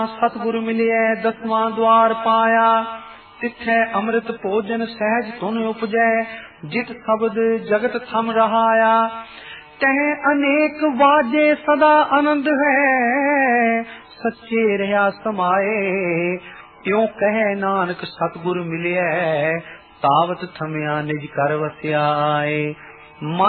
सतगुरु मिलिए दसवां द्वार पाया, तिथे अमृत भोजन सहज तुन उपजै, जित शब्द जगत थम रहाया। तह अनेक वाजे सदा आनंद है, सच्चे रहा समाए। त्यों कहे नानक सतगुरु मिलिए, तावत थमिया निज कर वस्याए।